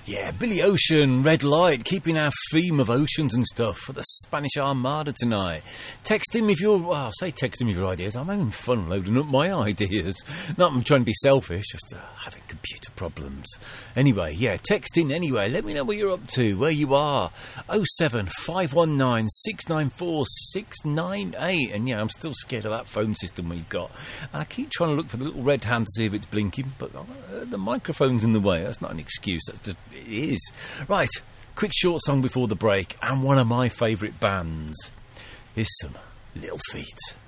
Yeah, Billy Ocean, Red Light, keeping our theme of oceans and stuff for the Spanish Armada tonight. Text him if you're, well, say text him with your ideas. I'm having fun loading up my ideas. Not I'm trying to be selfish, just having computer problems. Anyway, yeah, text in anyway. Let me know what you're up to, where you are. 07519 694 698. And yeah, I'm still scared of that phone system we've got. And I keep trying to look for the little red hand to see if it's blinking, but the microphone's in the way. That's not an excuse, that's just, it is. Right, quick short song before the break, and one of my favourite bands is some Little Feat.